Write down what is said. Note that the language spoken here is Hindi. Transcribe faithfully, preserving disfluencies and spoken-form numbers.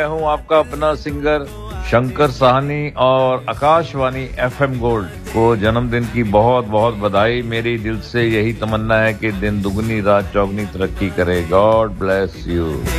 मैं हूं आपका अपना सिंगर शंकर साहनी और आकाशवाणी एफएम गोल्ड को जन्मदिन की बहुत बहुत बधाई। मेरी दिल से यही तमन्ना है कि दिन दुगनी रात चौगनी तरक्की करे। God bless you.